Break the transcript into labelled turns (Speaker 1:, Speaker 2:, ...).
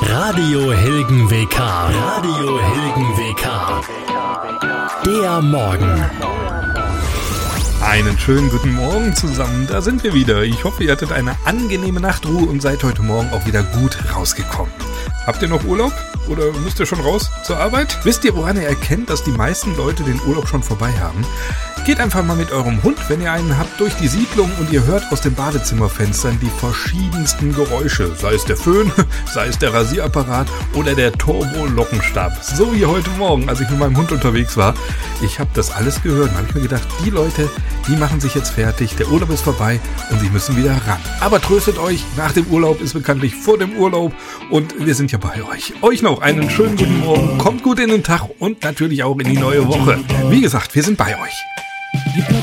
Speaker 1: Radio Hilgen WK. Radio Hilgen WK. Der Morgen.
Speaker 2: Einen schönen guten Morgen zusammen, da sind wir wieder. Ich hoffe, ihr hattet eine angenehme Nachtruhe und seid heute Morgen auch wieder gut rausgekommen. Habt ihr noch Urlaub? Oder müsst ihr schon raus zur Arbeit? Wisst ihr, woran ihr erkennt, dass die meisten Leute den Urlaub schon vorbei haben? Geht einfach mal mit eurem Hund, wenn ihr einen habt, durch die Siedlung und ihr hört aus den Badezimmerfenstern die verschiedensten Geräusche. Sei es der Föhn, sei es der Rasierapparat oder der Turbo-Lockenstab. So wie heute Morgen, als ich mit meinem Hund unterwegs war. Ich habe das alles gehört und habe ich mir gedacht, die Leute, die machen sich jetzt fertig, der Urlaub ist vorbei und sie müssen wieder ran. Aber tröstet euch, nach dem Urlaub ist bekanntlich vor dem Urlaub und wir sind ja bei euch. Euch noch einen schönen guten Morgen, kommt gut in den Tag und natürlich auch in die neue Woche. Wie gesagt, wir sind bei euch.